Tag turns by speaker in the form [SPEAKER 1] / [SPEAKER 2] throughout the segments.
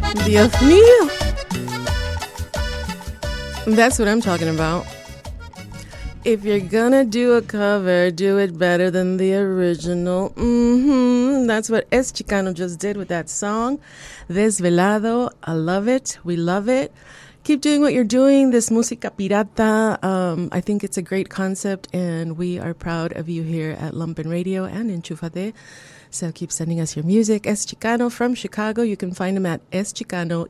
[SPEAKER 1] Dios mío. That's what I'm talking about. If you're gonna do a cover, do it better than the original. That's what Es Chicano just did with that song, Desvelado. I love it. We love it. Keep doing what you're doing, this música pirata. I think it's a great concept, and we are proud of you here at Lumpen Radio and Enchufate. So keep sending us your music. Es Chicano from Chicago. You can find him at Es Chicano,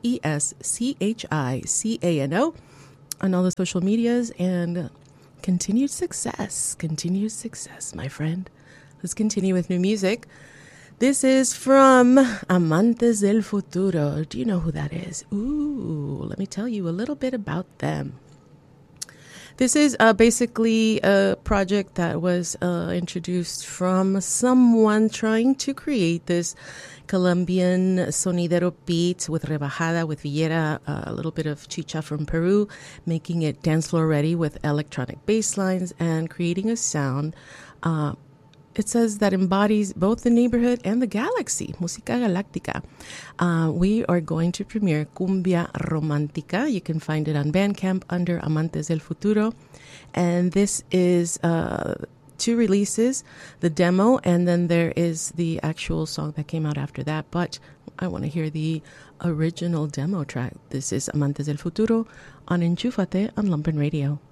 [SPEAKER 1] ESCHICANO, on all the social medias. And continued success, my friend. Let's continue with new music. This is from Amantes del Futuro. Do you know who that is? Ooh, let me tell you a little bit about them. This is basically a project that was introduced from someone trying to create this Colombian sonidero beat with rebajada, with villera, a little bit of chicha from Peru, making it dance floor ready with electronic bass lines and creating a sound. It says that embodies both the neighborhood and the galaxy, Música Galáctica. We are going to premiere Cumbia Romántica. You can find it on Bandcamp under Amantes del Futuro. And this is 2 releases, the demo, and then there is the actual song that came out after that. But I want to hear the original demo track. This is Amantes del Futuro on Enchufate on Lumpen Radio.